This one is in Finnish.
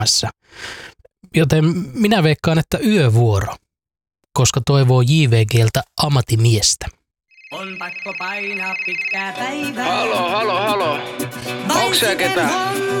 tekemässä. Joten minä veikkaan, että yövuoro, koska toivoo JVGltä ammattimiestä. On pakko painaa pitkää päivää. Halo. Onks siellä ketään?